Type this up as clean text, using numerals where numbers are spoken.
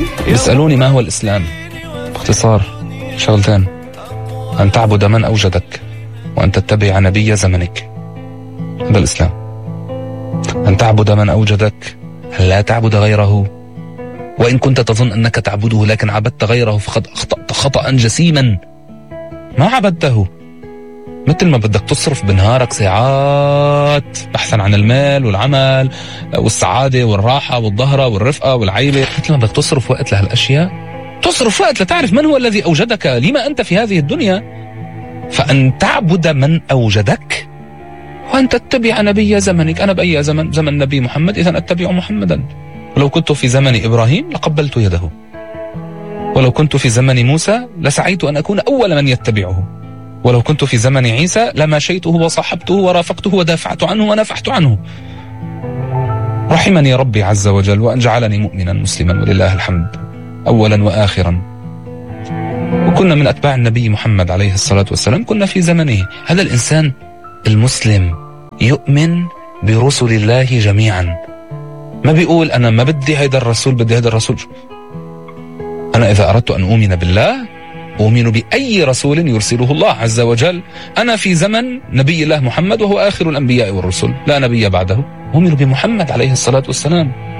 بيسألوني ما هو الإسلام؟ باختصار شغلتين: أن تعبد من أوجدك، وأن تتبع نبي زمنك. هذا الإسلام. أن تعبد من أوجدك، أن لا تعبد غيره، وإن كنت تظن أنك تعبده لكن عبدت غيره فقد أخطأت خطأ جسيما. ما عبدته. مثل ما بدك تصرف بنهارك ساعات بحثا عن المال والعمل والسعادة والراحة والظهرة والرفقة والعيلة، مثل ما بدك تصرف وقت لهالأشياء تصرف وقت لتعرف من هو الذي أوجدك، لما أنت في هذه الدنيا. فأن تعبد من أوجدك وأن تتبع نبي زمنك. أنا بأي زمن؟ زمن نبي محمد، إذن أتبع محمدا. ولو كنت في زمن إبراهيم لقبلت يده، ولو كنت في زمن موسى لسعيت أن أكون أول من يتبعه، ولو كنت في زمن عيسى لمشيته وصاحبته ورافقته ودافعت عنه ونفحت عنه. رحمني ربي عز وجل وأن جعلني مؤمنا مسلما ولله الحمد أولا وآخرا. وكنا من أتباع النبي محمد عليه الصلاة والسلام، كنا في زمنه. هذا الإنسان المسلم يؤمن برسل الله جميعا، ما بيقول أنا ما بدي هيدا الرسول، بدي هيدا الرسول. أنا إذا أردت أن أؤمن بالله أؤمن بأي رسول يرسله الله عز وجل. أنا في زمن نبي الله محمد وهو آخر الأنبياء والرسل، لا نبي بعده. أؤمن بمحمد عليه الصلاة والسلام.